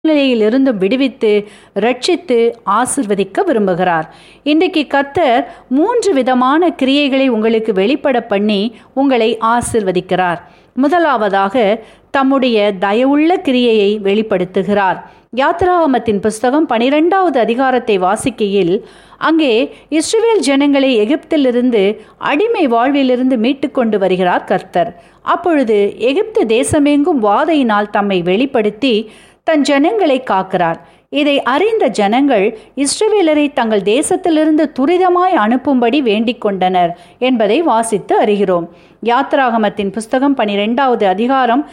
நிலையிலிருந்து விடுவித்து ரட்சித்து ஆசிர்வதிக்க விரும்புகிறார். இன்றைக்கு கர்த்தர் 3 விதமான கிரியைகளை உங்களுக்கு வெளிப்பட பண்ணி உங்களை ஆசிர்வதிக்கிறார். முதலாவதாக தம்முடைய தயவுள்ள கிரியையை வெளிப்படுத்துகிறார். யாத்திராகமத்தின் புஸ்தகம் 12வது அதிகாரத்தை வாசிக்கையில் அங்கே இஸ்ரவேல் ஜனங்களை எகிப்திலிருந்து அடிமை வாழ்விலிருந்து மீட்டு கொண்டு வருகிறார் கர்த்தர். அப்பொழுது எகிப்து தேசமெங்கும் வாதையினால் தம்மை வெளிப்படுத்தி தன் ஜனங்களை காக்கிறார். இதை அறிந்த ஜனங்கள் இஸ்ரவேலரை தங்கள் தேசத்திலிருந்து துரிதமாய் அனுப்பும்படி வேண்டிக் கொண்டனர் என்பதை வாசித்து அறிகிறோம். யாத்திராகமத்தின் புஸ்தகம் 12வது அதிகாரம்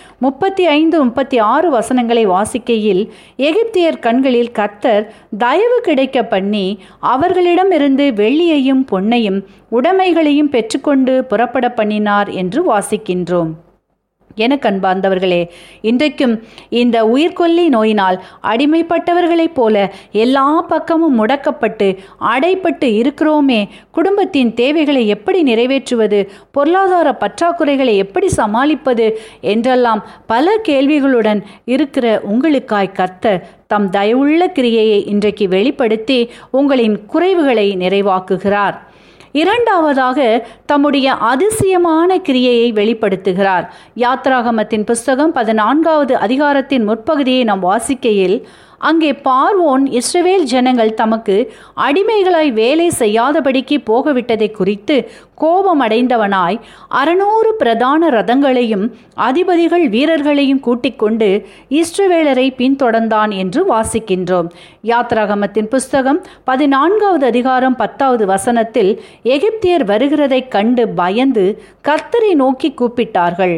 35-36 வசனங்களை வாசிக்கையில் எகிப்தியர் கண்களில் கர்த்தர் தயவு கிடைக்க பண்ணி அவர்களிடமிருந்து வெள்ளியையும் பொன்னையும் உடைமைகளையும் பெற்றுக்கொண்டு புறப்பட பண்ணினார் என்று வாசிக்கின்றோம். எனக்கு அன்பார்ந்தவர்களே, இன்றைக்கும் இந்த உயிர்கொல்லி நோயினால் அடிமைப்பட்டவர்களைப் போல எல்லா பக்கமும் முடக்கப்பட்டு அடைப்பட்டு இருக்கிறோமே. குடும்பத்தின் தேவைகளை எப்படி நிறைவேற்றுவது, பொருளாதார பற்றாக்குறைகளை எப்படி சமாளிப்பது என்றெல்லாம் பல கேள்விகளுடன் இருக்கிற உங்களுக்காய் கர்த்தர் தம் தயவுள்ள கிரியையை இன்றைக்கு வெளிப்படுத்தி உங்களின் குறைவுகளை நிறைவாக்குகிறார். இரண்டாவதாக தம்முடைய அதிசயமான கிரியையை வெளிப்படுத்துகிறார். யாத்திராகமத்தின் புஸ்தகம் 14வது அதிகாரத்தின் முற்பகுதியை நாம் வாசிக்கையில் அங்கே பார்வோன் இஸ்ரவேல் ஜனங்கள் தமக்கு அடிமைகளாய் வேலை செய்யாதபடிக்கு போகவிட்டதை குறித்து கோபம் அடைந்தவனாய் 600 பிரதான ரதங்களையும் அதிபதிகள் வீரர்களையும் கூட்டிக் கொண்டு இஸ்ரவேலரை பின்தொடர்ந்தான் என்று வாசிக்கின்றோம். யாத்திராகமத்தின் புஸ்தகம் 14வது அதிகாரம் 10வது வசனத்தில் எகிப்தியர் வருகிறதை கண்டு பயந்து கர்த்தரை நோக்கி கூப்பிட்டார்கள்.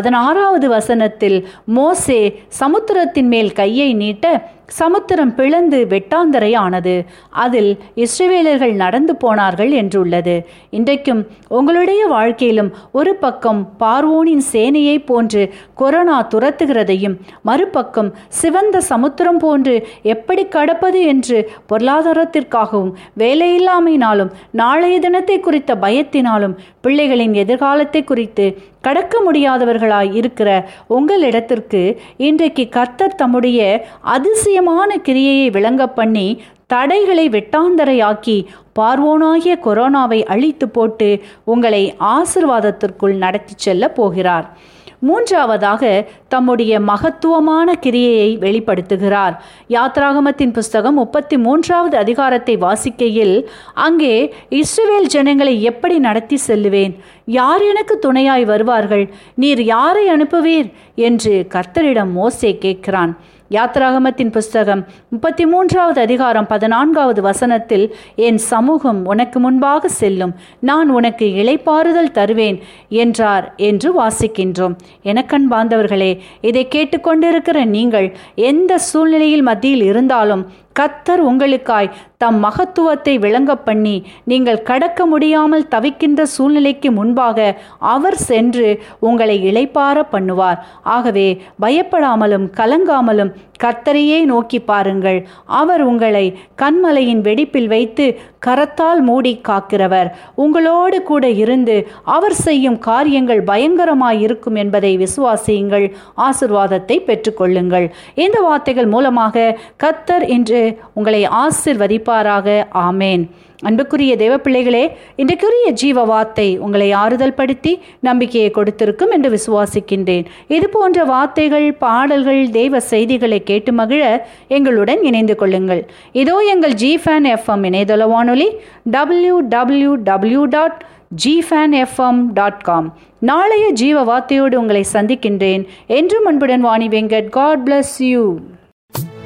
16வது வசனத்தில் மோசே சமுத்திரத்தின் மேல் கையை நீட்ட சமுத்திரம் பிளந்து வெட்டாந்தரை ஆனது, அதில் இஸ்ரவேலர்கள் நடந்து போனார்கள் என்றுள்ளது. இன்றைக்கும் உங்களுடைய வாழ்க்கையிலும் ஒரு பக்கம் பார்வோனின் சேனையை போன்று கொரோனா துரத்துகிறதையும், மறுபக்கம் சிவந்த சமுத்திரம் போன்று எப்படி கடப்பது என்று பொருளாதாரத்திற்காகவும் வேலையில்லாமையினாலும் நாளைய தினத்தை குறித்த பயத்தினாலும் பிள்ளைகளின் எதிர்காலத்தை குறித்து கடக்க முடியாதவர்களாய் இருக்கிற உங்களிடத்திற்கு இன்றைக்கு கர்த்தர் தம்முடைய அதிசயமான கிரியையை விளங்க பண்ணி தடைகளை வெட்டாந்தரையாக்கி பார்வோனாகிய கொரோனாவை அழித்து போட்டு உங்களை ஆசீர்வாதத்திற்குள் நடத்தி செல்ல போகிறார். மூன்றாவதாக தம்முடைய மகத்துவமான கிரியையை வெளிப்படுத்துகிறார். யாத்திராகமத்தின் புஸ்தகம் 33வது அதிகாரத்தை வாசிக்கையில் அங்கே இஸ்ரவேல் ஜனங்களை எப்படி நடத்தி செல்லுவேன், யார் எனக்கு துணையாய் வருவார்கள், நீர் யாரை அனுப்புவீர் என்று கர்த்தரிடம் மோசே கேட்கிறான். யாத்திராகமத்தின் புஸ்தகம் 33வது அதிகாரம் 14வது வசனத்தில் என் சமூகம் உனக்கு முன்பாக செல்லும், நான் உனக்கு இளைப்பாறுதல் தருவேன் என்றார் என்று வாசிக்கின்றோம். எனக்கன்பார்ந்தவர்களே, இதை கேட்டுக்கொண்டிருக்கிற நீங்கள் எந்த சூழ்நிலையில் மத்தியில் இருந்தாலும் கர்த்தர் உங்களுக்காய் தம் மகத்துவத்தை விளங்க பண்ணி நீங்கள் கடக்க முடியாமல் தவிக்கின்ற சூழ்நிலைக்கு முன்பாக அவர் சென்று உங்களை இளைப்பாற பண்ணுவார். ஆகவே பயப்படாமலும் கலங்காமலும் கர்த்தரையே நோக்கி பாருங்கள். அவர் உங்களை கன்மலையின் வெடிப்பில் வைத்து கரத்தால் மூடி காக்கிறவர். உங்களோடு கூட இருந்து அவர் செய்யும் காரியங்கள் பயங்கரமாயிருக்கும் என்பதை விசுவாசியுங்கள். ஆசீர்வாதத்தை பெற்றுக்கொள்ளுங்கள். இந்த வார்த்தைகள் மூலமாக கர்த்தர் இன்று உங்களை ஆசீர்வதிப்பாராக. ஆமேன். அன்புக்குரிய தேவ பிள்ளைகளே, இன்றைக்குரிய ஜீவ வார்த்தை உங்களை ஆறுதல் படுத்தி நம்பிக்கையை கொடுத்திருக்கும் என்று விசுவாசிக்கின்றேன். இது போன்ற வார்த்தைகள், பாடல்கள், தெய்வ செய்திகளை கேட்டு மகிழ எங்களுடன் இணைந்து கொள்ளுங்கள். இதோ எங்கள் GFAN FM இணையதள வானொலி www.gfanfm.com. நாளைய ஜீவ வார்த்தையோடு உங்களை சந்திக்கின்றேன். என்றும் அன்புடன் Vani Venkat. God bless you.